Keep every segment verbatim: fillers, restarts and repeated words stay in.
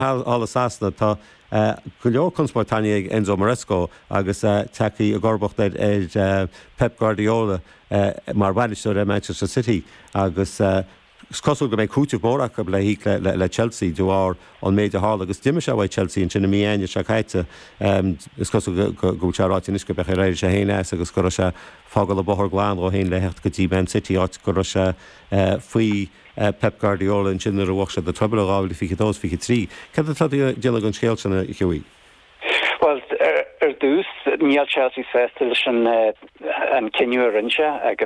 hála sasna tá go leor conspóirtaine ag Enzo Maresco agus takeí a gorbacht ag Pep Guardiola mar bhainisteoir a Manchester City agus cosú go méid cúteamh mórach go le hí le Chelsea dúár an méid a hála agus diime se bhaid Chelsea an sinna míaine se chaite is cosú go teráte is go becha réidir sé héine agus go se fágal le bothir gláán ó héin le hecht go dtí Man City áit go se faoi Pep Guardiola an sinna a bhse de treble gáil fi dós fi trí. Ce tá déala an scéil sinna i chuí? Well, ar dús níl Chelsea festival sin an cinú a rinse agus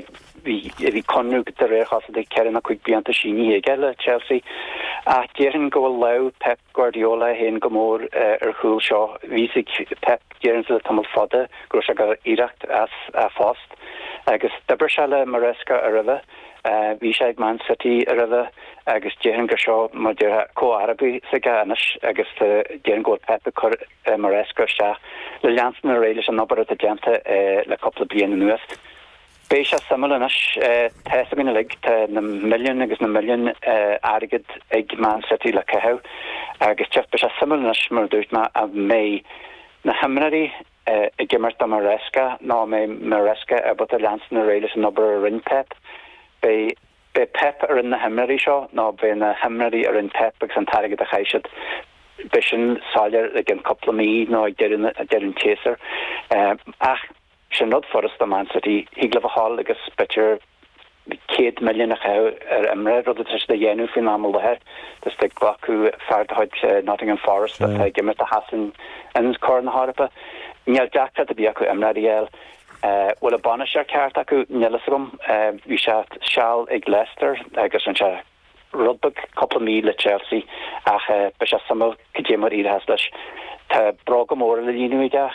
bhí conú go a réchas a ceanna chuig blianta síní ige le Chelsea a déann go le Pep Guardiola hen go mór ar chúil seo vísigh Pep déann le tam fada go se go iirecht as a fást agus dabar se le Maresca a rih bhí sé ag Man City a rih agus déann go seo mar deartha có-Arabi sa ganis agus déann go Pep chur Maresca se le leansan a réile an obair a déanta le coppla bliana nuas. Béis se samlanas te gona lig na milliún agus na milliún agad ag Man City le ceheh agus teach be se samlanas mar dúirt me a mé na himraí i gimmart a Maresca ná mé Maresca a bud a leansan a réile an obair a rin Pep. Be be Pep ar in na himraí seo ná be na himraí ar in Pep agus an targad a chaisiid bisin sáir ag an coppla míí ná ag dean téasar ach sin nod forrast a Man City higla a hall agus bitir céad milliún a cheh ar imre rud is de dhéanú fin aml lehe dus de glacu fearthaid Nottingham Forest a gimmert a hasan in cor na Harpa níl deachta a bí acu imradiel Well a bonne sé ceart acu nelasgum bhí se seall ag Leicester agus an se rudbug coppla mí le Chelsea ach be se samú codémar iad has leis tá brog mór le línuide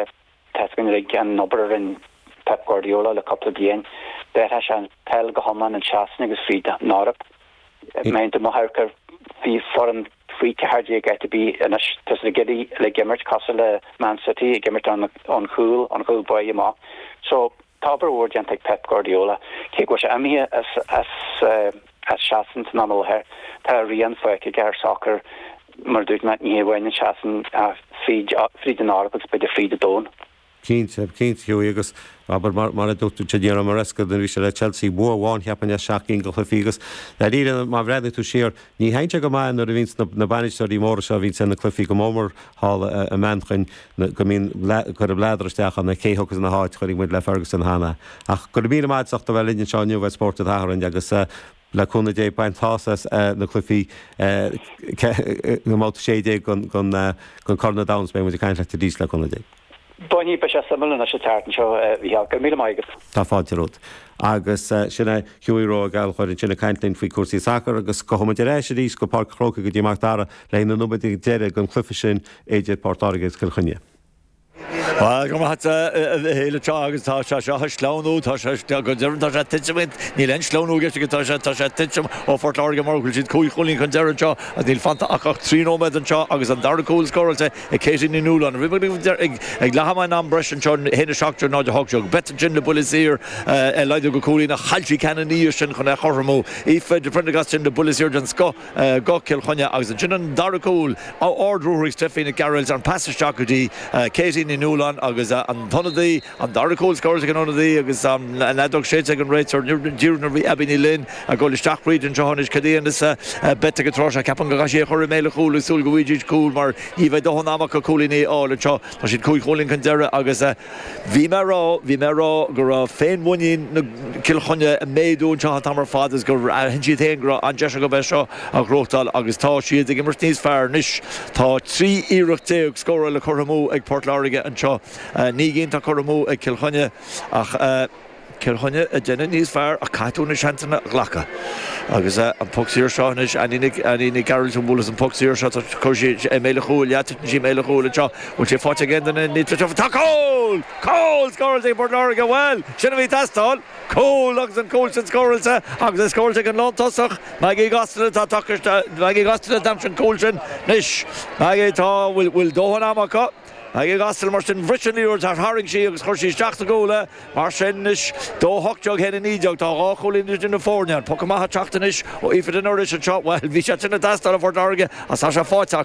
te gon rig an nobar in Pep Guardiola le coppla blian be se an pell go homan an seasan agus fríd nárap meint mo haker hí foran frí cehardí get to be in tus le giddy le gimmert cos le Man City gimmert on on cool on cool boy ma so taber word gen take Pep Guardiola ke go ami as as uh, as chasen normal her ta rian fo ke gar soccer mar dut mat nie when chasen uh, free free den articles by the free the dawn Keint Keint hiú agus aber mar mar dúirtú Chadíara Maresca den bhí se le Chelsea bhháin heapan a seaachín go chlufigus le ríre má bhreadú tú siar ní hainte go main ar a víns na banisteí mór se vín san na clufií go mómar hall a manchain go mín chu a bleidirsteach an na céhogus na háit chuirí muid le fergus an hána ach go mí maidachta bheith linn seáinniu bheith sport athrann agus le chuna dé baintásas na clufií go máta sé dé gon corna downs mé mu caiinle a dís le chuna dé. Bonní be se samlan a se tartan seo bhí go mí maigus. Tá fáidirút. Agus sinna hiúíró gáil chuir sinna caiintlinn faoi cuasaí sacr agus go thoid éis rís go park chróca go dtíach dara leonna nubad deire gon clufa sin éidir Portárigus Cilchunne. Well, go hat héle agus tá se se sláú tá go tá sé tiint ní len slóú ge tá tá sé tiim ó fortláge marúil siad chuí cholín chun deire seo a díl fanta ach tríóid an seo agus an darcóil scóilte i céisi ní núlan ri ag lehaáin an bresin seo héna seachtar náid hoseog bet sin le bulisír e leidir go cholín na chailtí cenaní sin chun e chormó í féidir prendagas sin de bulisír an sco gocil chunne agus an sin an darcóil á ordrúirí Stefina Garrels an passasteachí céisi ní núlan agus an tonadaí an darcóil scóir an onadaí agus an ledog sé an réitir dúrnar bhí ebinní linn a go isteach riid an seánis cadíon is bete go trá ceapan go sé chuir méile chúla súil go bhíidir cúil mar í bheith dohan amach go cholíní ála seo tá siad cúig cholín chun deire agus bhí me rá bhí me rá gur féin muín na Cilchunne méadún seo tamar fadas gur hen siad héangra an de go bheith seo a grótal agus tá siad ag immert níos fearr níos tá trí íireachtéag scóra le chormú ag Portláirige an seo ní gén tá chomú ag Cilchunne ach Cilchunne a dénne níos fearr a caiúna seantainna ghlacha agus an poxíir seáis aínig garún búlas an poxíir se chuí méile chúil sí méile chúla seo bhil sé fáte ggéanana ní táil Cóil scóil ag Portláirige bhfuil sinna bhí testáil cóil agus an cóil sin scóilte agus is scóilte an látasach me í gasna tá me í gasna dam sin cóil sin níis me tá bhfuil bhfuil dóhan amachcha ag gastal mar sin bhrisinúir tar haring sí agus chuir sí teachta góla mar sin is dó hoteag hen níideag tá gá cholín in na fórnean po maithe teachtanis ó ifad an oris an shot well bhí sé sinna dastal a bhór darge a sa se fáteach